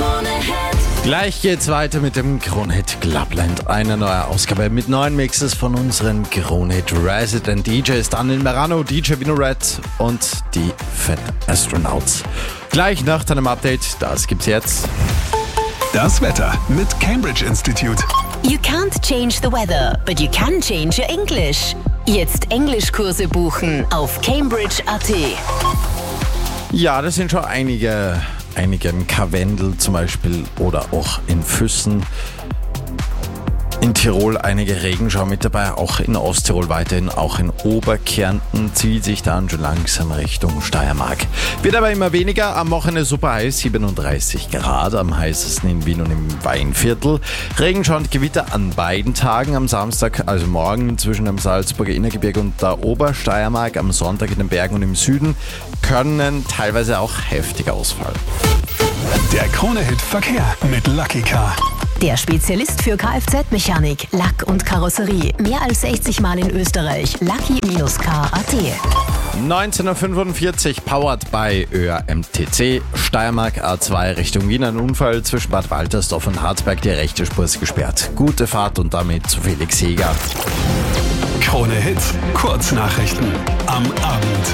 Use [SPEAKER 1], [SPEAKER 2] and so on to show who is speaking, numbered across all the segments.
[SPEAKER 1] Gleich geht's weiter mit dem Kronhit Clubland. Eine neue Ausgabe mit neuen Mixes von unseren Kronhit Resident DJs. Daniel Merano, DJ Vino Red und die Fat Astronauts. Gleich nach deinem Update, das gibt's jetzt.
[SPEAKER 2] Das Wetter mit Cambridge Institute.
[SPEAKER 3] You can't change the weather, but you can change your English. Jetzt Englischkurse buchen auf Cambridge.at.
[SPEAKER 1] Ja, das sind schon einige in Karwendel zum Beispiel oder auch in Füssen. In Tirol einige Regenschau mit dabei, auch in Osttirol weiterhin, auch in Oberkärnten zieht sich dann schon langsam Richtung Steiermark. Wird aber immer weniger, am Wochenende super heiß, 37 Grad, am heißesten in Wien und im Weinviertel. Regenschau und Gewitter an beiden Tagen, am Samstag, also morgen zwischen dem Salzburger Innergebirge und der Obersteiermark, am Sonntag in den Bergen und im Süden können teilweise auch heftig ausfallen.
[SPEAKER 2] Der Krone-Hit Verkehr mit Lucky Car.
[SPEAKER 3] Der Spezialist für Kfz-Mechanik, Lack und Karosserie. Mehr als 60 Mal in Österreich. Lucky-car.at.
[SPEAKER 1] 19:45 powered by ÖAMTC. Steiermark A2 Richtung Wien. Ein Unfall zwischen Bad Waltersdorf und Harzberg. Die rechte Spur ist gesperrt. Gute Fahrt und damit zu Felix Jäger.
[SPEAKER 2] Krone-Hit Kurznachrichten am Abend.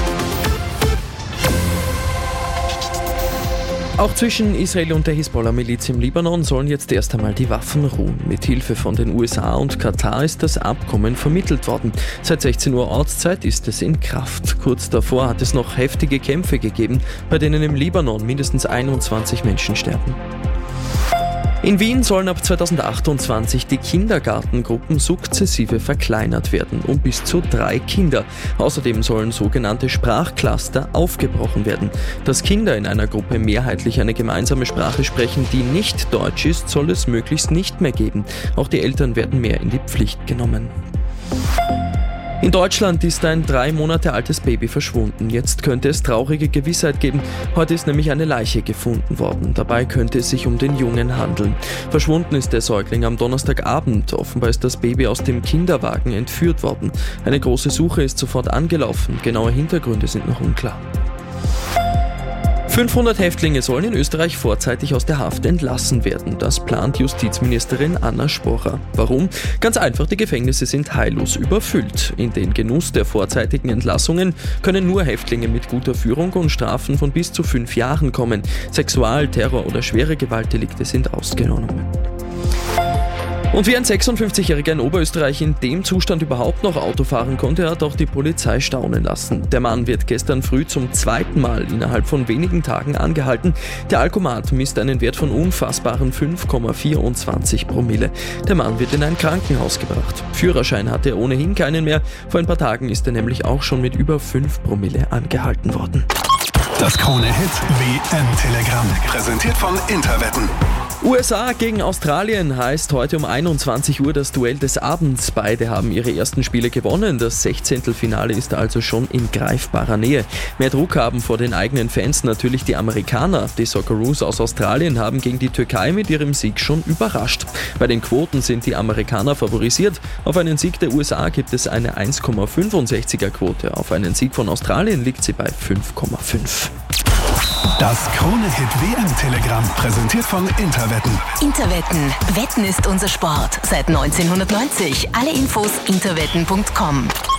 [SPEAKER 4] Auch zwischen Israel und der Hisbollah-Miliz im Libanon sollen jetzt erst einmal die Waffen ruhen. Mit Hilfe von den USA und Katar ist das Abkommen vermittelt worden. Seit 16 Uhr Ortszeit ist es in Kraft. Kurz davor hat es noch heftige Kämpfe gegeben, bei denen im Libanon mindestens 21 Menschen sterben. In Wien sollen ab 2028 die Kindergartengruppen sukzessive verkleinert werden, um bis zu 3 Kinder. Außerdem sollen sogenannte Sprachcluster aufgebrochen werden. Dass Kinder in einer Gruppe mehrheitlich eine gemeinsame Sprache sprechen, die nicht Deutsch ist, soll es möglichst nicht mehr geben. Auch die Eltern werden mehr in die Pflicht genommen. In Deutschland ist ein 3 Monate altes Baby verschwunden. Jetzt könnte es traurige Gewissheit geben. Heute ist nämlich eine Leiche gefunden worden. Dabei könnte es sich um den Jungen handeln. Verschwunden ist der Säugling am Donnerstagabend. Offenbar ist das Baby aus dem Kinderwagen entführt worden. Eine große Suche ist sofort angelaufen. Genaue Hintergründe sind noch unklar. 500 Häftlinge sollen in Österreich vorzeitig aus der Haft entlassen werden. Das plant Justizministerin Anna Sporer. Warum? Ganz einfach, die Gefängnisse sind heillos überfüllt. In den Genuss der vorzeitigen Entlassungen können nur Häftlinge mit guter Führung und Strafen von bis zu 5 Jahren kommen. Sexual-, Terror- oder schwere Gewaltdelikte sind ausgenommen. Und wie ein 56-Jähriger in Oberösterreich in dem Zustand überhaupt noch Auto fahren konnte, hat auch die Polizei staunen lassen. Der Mann wird gestern früh zum 2. Mal innerhalb von wenigen Tagen angehalten. Der Alkomat misst einen Wert von unfassbaren 5,24 Promille. Der Mann wird in ein Krankenhaus gebracht. Führerschein hatte er ohnehin keinen mehr. Vor ein paar Tagen ist er nämlich auch schon mit über 5 Promille angehalten worden.
[SPEAKER 2] Das Krone-Hit WM-Telegramm. Präsentiert von Interwetten.
[SPEAKER 4] USA gegen Australien heißt heute um 21 Uhr das Duell des Abends. Beide haben ihre ersten Spiele gewonnen. Das 16. Finale ist also schon in greifbarer Nähe. Mehr Druck haben vor den eigenen Fans natürlich die Amerikaner. Die Socceroos aus Australien haben gegen die Türkei mit ihrem Sieg schon überrascht. Bei den Quoten sind die Amerikaner favorisiert. Auf einen Sieg der USA gibt es eine 1,65er Quote. Auf einen Sieg von Australien liegt sie bei 5,5.
[SPEAKER 2] Das Krone-Hit WM-Telegramm, präsentiert von Interwetten.
[SPEAKER 3] Interwetten. Wetten ist unser Sport. Seit 1990. Alle Infos interwetten.com.